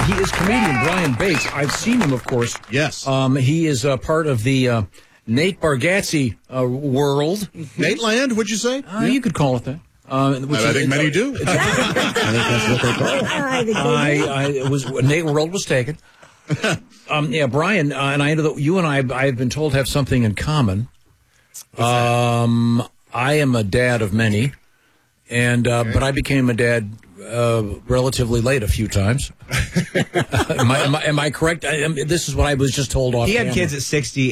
he is comedian Brian Bates. I've seen him, of course. Yes. He is part of the Nate Bargatze world. Nate Land, would you say? You could call it that. I think many do. I think that's what they call it. Nate World was taken. Brian, and I know that you and I've been told, have something in common. I am a dad of many, and but I became a dad relatively late a few times. Am I correct? This is what I was just told off. He had camera. kids at 60.